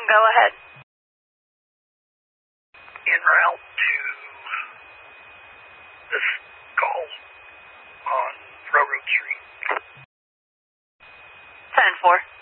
Go ahead. En route to this call on Railroad Street. 10-4.